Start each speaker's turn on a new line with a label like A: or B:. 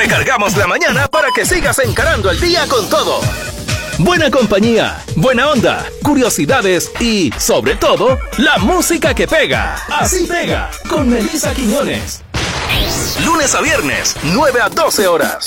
A: cargamos la mañana para que sigas encarando el día con todo. Buena compañía, buena onda, curiosidades y, sobre todo, la música que pega. Así pega, con Melissa Quiñones. Lunes a viernes, 9 a 12 horas.